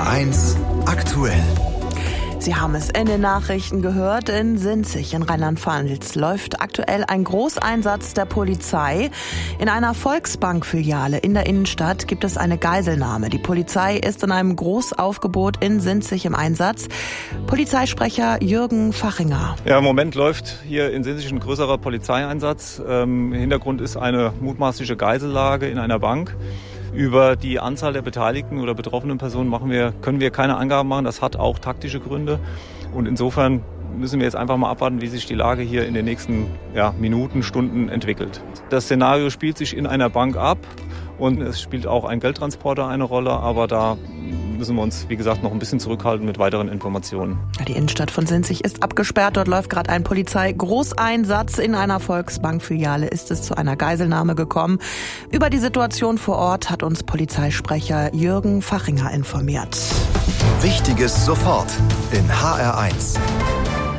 HR1 aktuell. Sie haben es in den Nachrichten gehört, in Sinzig in Rheinland-Pfalz läuft aktuell ein Großeinsatz der Polizei. In einer Volksbank-Filiale in der Innenstadt gibt es eine Geiselnahme. Die Polizei ist in einem Großaufgebot in Sinzig im Einsatz. Polizeisprecher Jürgen Fachinger. Ja, im Moment läuft hier in Sinzig ein größerer Polizeieinsatz. Hintergrund ist eine mutmaßliche Geisellage in einer Bank. Über die Anzahl der beteiligten oder betroffenen Personen können wir keine Angaben machen. Das hat auch taktische Gründe. Und insofern müssen wir jetzt einfach mal abwarten, wie sich die Lage hier in den nächsten Minuten, Stunden entwickelt. Das Szenario spielt sich in einer Bank ab und es spielt auch ein Geldtransporter eine Rolle. Aber da müssen wir uns, wie gesagt, noch ein bisschen zurückhalten mit weiteren Informationen. Die Innenstadt von Sinzig ist abgesperrt. Dort läuft gerade ein Polizei-Großeinsatz. In einer Volksbank-Filiale ist es zu einer Geiselnahme gekommen. Über die Situation vor Ort hat uns Polizeisprecher Jürgen Fachinger informiert. Wichtiges sofort in HR1.